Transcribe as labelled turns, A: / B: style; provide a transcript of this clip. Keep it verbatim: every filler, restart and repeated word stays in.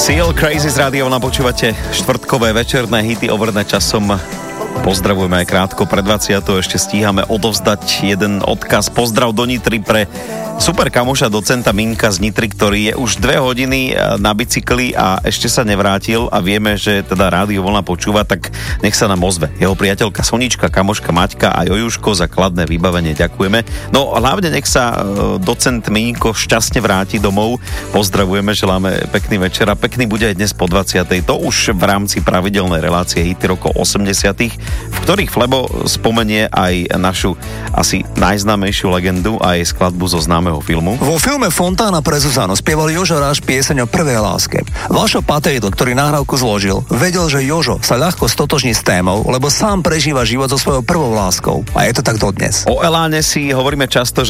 A: Seal Crazy z rádiou, počúvate štvrtkové večerné hity overné časom. Pozdravujeme aj krátko pred dvadsiatou Ešte stíhame odovzdať jeden odkaz. Pozdrav do Nitry pre super kamoša docenta Minka z Nitry, ktorý je už dve hodiny na bicykli a ešte sa nevrátil a vieme, že teda rádio Vlna počúva, tak nech sa nám ozve. Jeho priateľka Sonička, kamoška Maťka a Jojuško za kladné vybavenie ďakujeme. No hlavne nech sa docent Minko šťastne vráti domov. Pozdravujeme, želáme pekný večer a pekný bude aj dnes po dvadsiatej To už v rámci pravidelnej relácie hity rokov osemdesiatych, v ktorých Flebo spomenie aj našu asi najznámejšiu legendu a jej skladbu zo známeho filmu.
B: Vo filme Fontána pre Zuzanu spieval Jožo Ráš pieseň o prvej láske. Vašo Patejdl, ktorý nahrávku zložil, vedel, že Jožo sa ľahko stotožní s témou, lebo sám prežíva život so svojou prvou láskou. A je to tak dodnes.
A: O eláne si hovoríme často,